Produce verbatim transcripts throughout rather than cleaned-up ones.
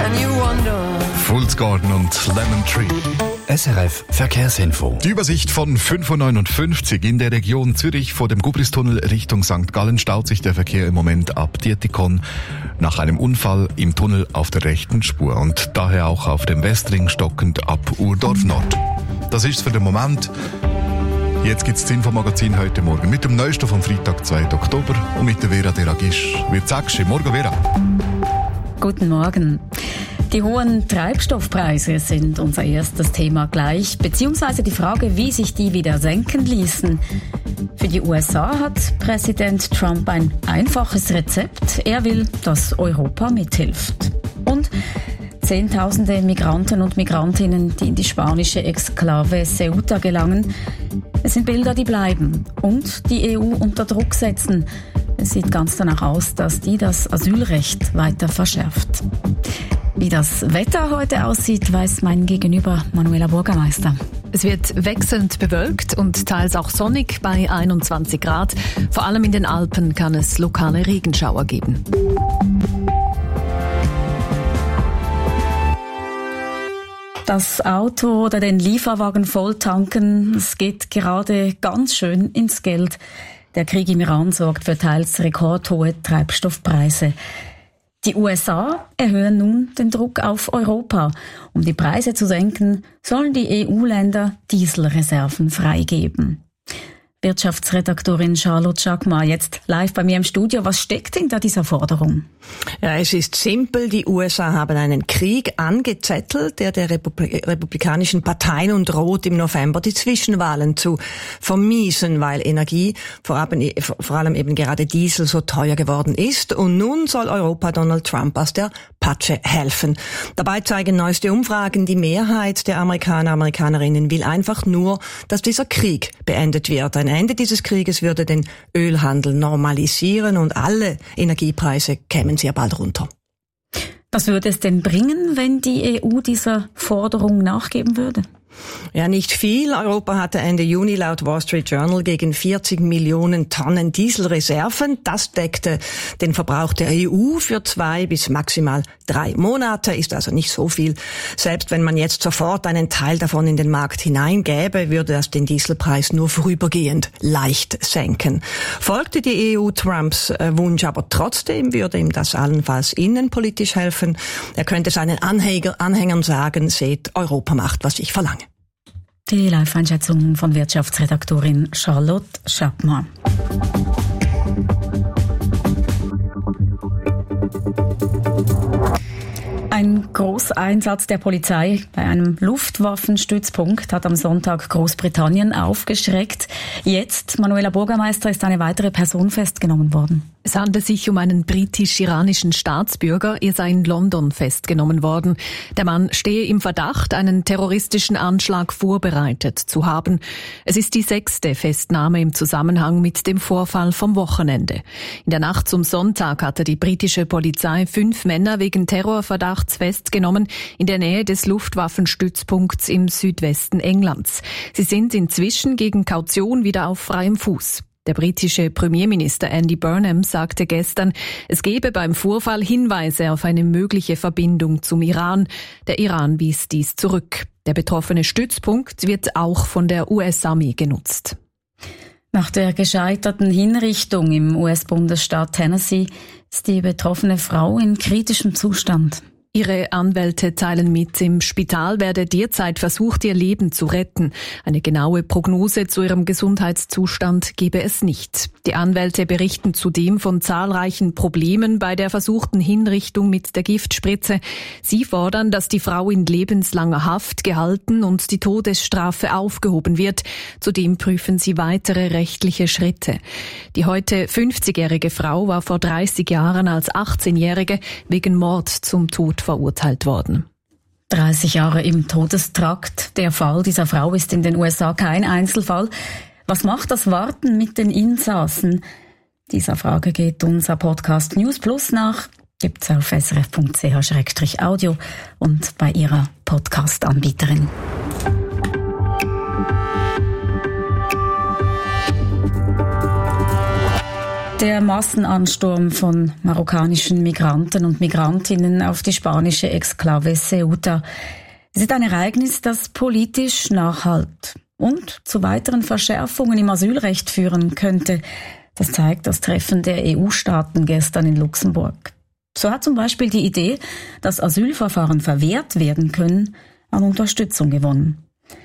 and you wonder. Fool's Garden und Lemon Tree. S R F Verkehrsinfo. Die Übersicht von fünf Uhr neunundfünfzig in der Region Zürich vor dem Gubristunnel Richtung Sankt Gallen staut sich der Verkehr im Moment ab Dietikon nach einem Unfall im Tunnel auf der rechten Spur und daher auch auf dem Westring stockend ab Urdorf Nord. Das ist's für den Moment. Jetzt gibt's das Infomagazin heute Morgen mit dem Neuesten vom Freitag, zweiten Oktober und mit der Vera Deragisch. Wird sagst du? Morgen, Vera. Guten Morgen. Die hohen Treibstoffpreise sind unser erstes Thema gleich, beziehungsweise die Frage, wie sich die wieder senken ließen. Für die U S A hat Präsident Trump ein einfaches Rezept. Er will, dass Europa mithilft. Und Zehntausende Migranten und Migrantinnen, die in die spanische Exklave Ceuta gelangen. Es sind Bilder, die bleiben und die E U unter Druck setzen. Es sieht ganz danach aus, dass die das Asylrecht weiter verschärft. Wie das Wetter heute aussieht, weiß mein Gegenüber Manuela Bürgermeister. Es wird wechselnd bewölkt und teils auch sonnig bei einundzwanzig Grad. Vor allem in den Alpen kann es lokale Regenschauer geben. Das Auto oder den Lieferwagen volltanken, es geht gerade ganz schön ins Geld. Der Krieg im Iran sorgt für teils rekordhohe Treibstoffpreise. Die U S A erhöhen nun den Druck auf Europa. Um die Preise zu senken, sollen die E U-Länder Dieselreserven freigeben. Wirtschaftsredaktorin Charlotte Schackmar jetzt live bei mir im Studio. Was steckt hinter dieser Forderung? Ja, es ist simpel. Die U S A haben einen Krieg angezettelt, der der Republik- republikanischen Parteien droht, im November die Zwischenwahlen zu vermiesen, weil Energie, vor allem, vor allem eben gerade Diesel, so teuer geworden ist. Und nun soll Europa Donald Trump aus der Patsche helfen. Dabei zeigen neueste Umfragen, die Mehrheit der Amerikaner, Amerikanerinnen will einfach nur, dass dieser Krieg beendet wird. Ein Ende dieses Krieges würde den Ölhandel normalisieren und alle Energiepreise kämen sehr bald runter. Was würde es denn bringen, wenn die E U dieser Forderung nachgeben würde? Ja, nicht viel. Europa hatte Ende Juni laut Wall Street Journal gegen vierzig Millionen Tonnen Dieselreserven. Das deckte den Verbrauch der E U für zwei bis maximal drei Monate, ist also nicht so viel. Selbst wenn man jetzt sofort einen Teil davon in den Markt hineingäbe, würde das den Dieselpreis nur vorübergehend leicht senken. Folgte die E U Trumps Wunsch aber trotzdem, würde ihm das allenfalls innenpolitisch helfen. Er könnte seinen Anhänger, Anhängern sagen, seht, Europa macht, was ich verlange. Die Live-Einschätzung von Wirtschaftsredaktorin Charlotte Schackmar. Ein Großeinsatz der Polizei bei einem Luftwaffenstützpunkt hat am Sonntag Großbritannien aufgeschreckt. Jetzt, Manuela Bürgermeister, ist eine weitere Person festgenommen worden. Es handelt sich um einen britisch-iranischen Staatsbürger. Er sei in London festgenommen worden. Der Mann stehe im Verdacht, einen terroristischen Anschlag vorbereitet zu haben. Es ist die sechste Festnahme im Zusammenhang mit dem Vorfall vom Wochenende. In der Nacht zum Sonntag hatte die britische Polizei fünf Männer wegen Terrorverdachts festgenommen in der Nähe des Luftwaffenstützpunkts im Südwesten Englands. Sie sind inzwischen gegen Kaution wieder auf freiem Fuß. Der britische Premierminister Andy Burnham sagte gestern, es gebe beim Vorfall Hinweise auf eine mögliche Verbindung zum Iran. Der Iran wies dies zurück. Der betroffene Stützpunkt wird auch von der U S-Armee genutzt. Nach der gescheiterten Hinrichtung im U S-Bundesstaat Tennessee ist die betroffene Frau in kritischem Zustand. Ihre Anwälte teilen mit, im Spital werde derzeit versucht, ihr Leben zu retten. Eine genaue Prognose zu ihrem Gesundheitszustand gebe es nicht. Die Anwälte berichten zudem von zahlreichen Problemen bei der versuchten Hinrichtung mit der Giftspritze. Sie fordern, dass die Frau in lebenslanger Haft gehalten und die Todesstrafe aufgehoben wird. Zudem prüfen sie weitere rechtliche Schritte. Die heute fünfzigjährige Frau war vor dreißig Jahren als achtzehnjährige wegen Mord zum Tod verurteilt worden. dreißig Jahre im Todestrakt. Der Fall dieser Frau ist in den U S A kein Einzelfall. Was macht das Warten mit den Insassen? Dieser Frage geht unser Podcast News Plus nach. Gibt's auf s r f punkt c h slash audio und bei Ihrer Podcast-Anbieterin. Der Massenansturm von marokkanischen Migranten und Migrantinnen auf die spanische Exklave Ceuta. Es ist ein Ereignis, das politisch nachhallt und zu weiteren Verschärfungen im Asylrecht führen könnte. Das zeigt das Treffen der E U-Staaten gestern in Luxemburg. So hat zum Beispiel die Idee, dass Asylverfahren verwehrt werden können, an Unterstützung gewonnen.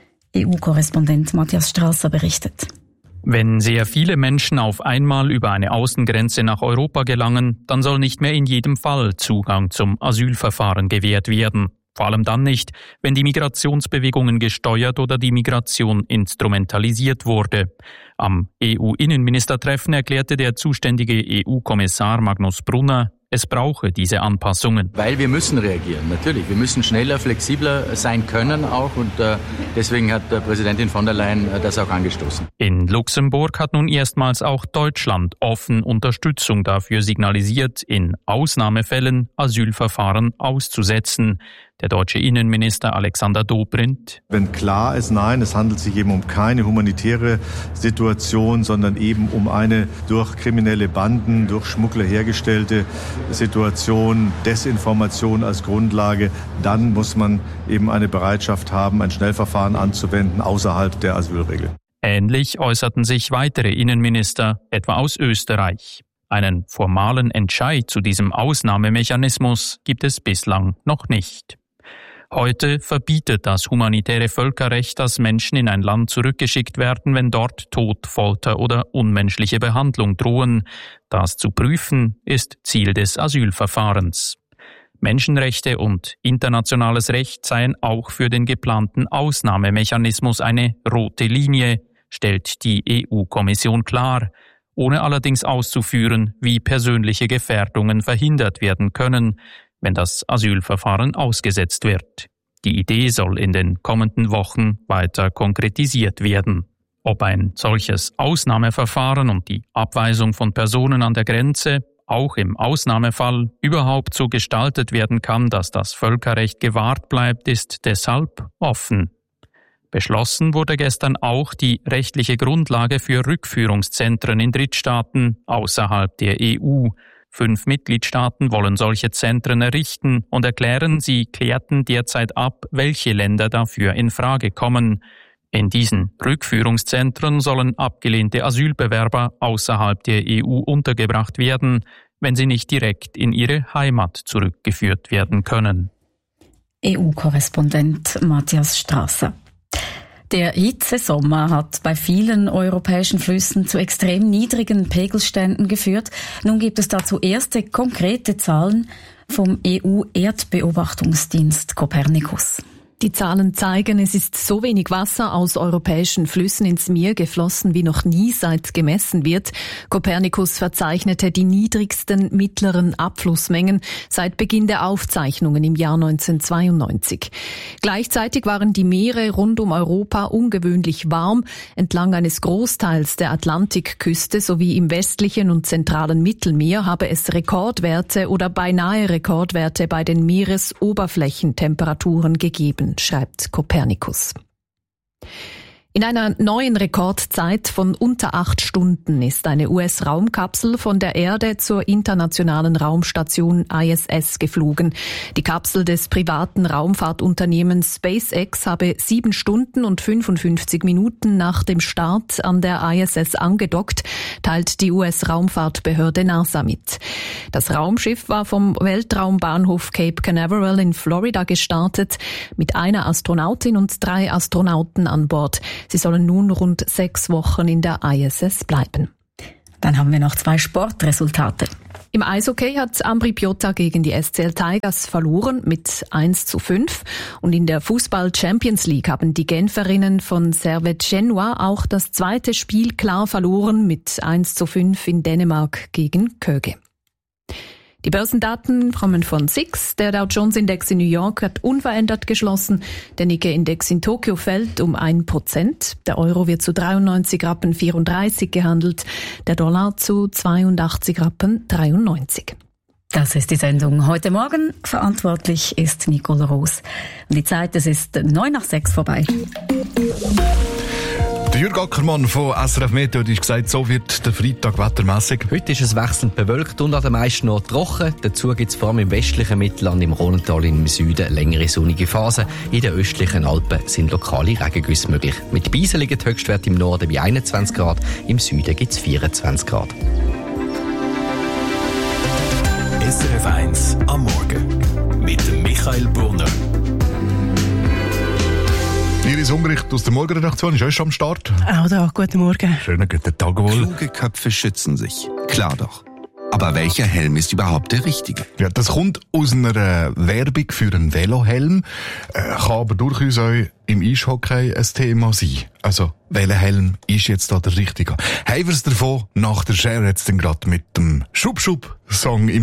E U-Korrespondent Matthias Strasser berichtet. Wenn sehr viele Menschen auf einmal über eine Außengrenze nach Europa gelangen, dann soll nicht mehr in jedem Fall Zugang zum Asylverfahren gewährt werden. Vor allem dann nicht, wenn die Migrationsbewegungen gesteuert oder die Migration instrumentalisiert wurde. Am E U-Innenministertreffen erklärte der zuständige E U-Kommissar Magnus Brunner, es brauche diese Anpassungen. Weil wir müssen reagieren, natürlich. Wir müssen schneller, flexibler sein können auch und äh, deswegen hat äh, Präsidentin von der Leyen äh, das auch angestoßen. In Luxemburg hat nun erstmals auch Deutschland offen Unterstützung dafür signalisiert, in Ausnahmefällen Asylverfahren auszusetzen. Der deutsche Innenminister Alexander Dobrindt. Wenn klar ist, nein, es handelt sich eben um keine humanitäre Situation, sondern eben um eine durch kriminelle Banden, durch Schmuggler hergestellte Situation, Desinformation als Grundlage, dann muss man eben eine Bereitschaft haben, ein Schnellverfahren anzuwenden außerhalb der Asylregel. Ähnlich äußerten sich weitere Innenminister, etwa aus Österreich. Einen formalen Entscheid zu diesem Ausnahmemechanismus gibt es bislang noch nicht. Heute verbietet das humanitäre Völkerrecht, dass Menschen in ein Land zurückgeschickt werden, wenn dort Tod, Folter oder unmenschliche Behandlung drohen. Das zu prüfen ist Ziel des Asylverfahrens. Menschenrechte und internationales Recht seien auch für den geplanten Ausnahmemechanismus eine rote Linie, stellt die E U-Kommission klar, ohne allerdings auszuführen, wie persönliche Gefährdungen verhindert werden können, wenn das Asylverfahren ausgesetzt wird. Die Idee soll in den kommenden Wochen weiter konkretisiert werden. Ob ein solches Ausnahmeverfahren und die Abweisung von Personen an der Grenze auch im Ausnahmefall überhaupt so gestaltet werden kann, dass das Völkerrecht gewahrt bleibt, ist deshalb offen. Beschlossen wurde gestern auch die rechtliche Grundlage für Rückführungszentren in Drittstaaten außerhalb der E U. Fünf Mitgliedstaaten wollen solche Zentren errichten und erklären, sie klärten derzeit ab, welche Länder dafür in Frage kommen. In diesen Rückführungszentren sollen abgelehnte Asylbewerber außerhalb der E U untergebracht werden, wenn sie nicht direkt in ihre Heimat zurückgeführt werden können. E U-Korrespondent Matthias Strasser. Der Hitzesommer hat bei vielen europäischen Flüssen zu extrem niedrigen Pegelständen geführt. Nun gibt es dazu erste konkrete Zahlen vom E U-Erdbeobachtungsdienst Copernicus. Die Zahlen zeigen, es ist so wenig Wasser aus europäischen Flüssen ins Meer geflossen wie noch nie, seit gemessen wird. Copernicus verzeichnete die niedrigsten mittleren Abflussmengen seit Beginn der Aufzeichnungen im Jahr neunzehnhundertzweiundneunzig. Gleichzeitig waren die Meere rund um Europa ungewöhnlich warm. Entlang eines Großteils der Atlantikküste sowie im westlichen und zentralen Mittelmeer habe es Rekordwerte oder beinahe Rekordwerte bei den Meeresoberflächentemperaturen gegeben, schreibt Copernicus. In einer neuen Rekordzeit von unter acht Stunden ist eine U S-Raumkapsel von der Erde zur internationalen Raumstation I S S geflogen. Die Kapsel des privaten Raumfahrtunternehmens SpaceX habe sieben Stunden und fünfundfünfzig Minuten nach dem Start an der I S S angedockt, teilt die U S-Raumfahrtbehörde NASA mit. Das Raumschiff war vom Weltraumbahnhof Cape Canaveral in Florida gestartet, mit einer Astronautin und drei Astronauten an Bord. Sie sollen nun rund sechs Wochen in der I S S bleiben. Dann haben wir noch zwei Sportresultate. Im Eishockey hat Ambri Piotta gegen die S C L Tigers verloren mit eins zu fünf. Und in der Fußball-Champions League haben die Genferinnen von Servette Genua auch das zweite Spiel klar verloren mit eins zu fünf in Dänemark gegen Köge. Die Börsendaten kommen von S I X. Der Dow Jones Index in New York hat unverändert geschlossen. Der Nikkei Index in Tokio fällt um ein Prozent. Der Euro wird zu dreiundneunzig Rappen vierunddreißig gehandelt. Der Dollar zu zweiundachtzig Rappen dreiundneunzig. Das ist die Sendung heute Morgen. Verantwortlich ist Nicole Roos. Und die Zeit, es ist neun nach sechs vorbei. Die Jürg Ackermann von S R F Meteo hat gesagt, so wird der Freitag wettermässig. Heute ist es wechselnd bewölkt und an den meisten Orten trocken. Dazu gibt es vor allem im westlichen Mittelland, im Rhontal im Süden längere sonnige Phasen. In den östlichen Alpen sind lokale Regengüsse möglich. Mit Beisel liegen die Höchstwerte im Norden bei einundzwanzig Grad, im Süden gibt es vierundzwanzig Grad. S R F eins am Morgen mit Michael Brunner. Iris Ungericht aus der Morgenredaktion ist auch schon am Start. Auch da, guten Morgen. Schönen guten Tag wohl. Kluge Köpfe schützen sich. Klar doch. Aber welcher Helm ist überhaupt der richtige? Ja, das kommt aus einer Werbung für einen Velohelm, äh, kann aber durchaus auch im Eishockey ein Thema sein. Also, welcher Helm ist jetzt da der richtige? Haben wir es davon nach der Share jetzt gerade mit dem Schub-Schub-Song im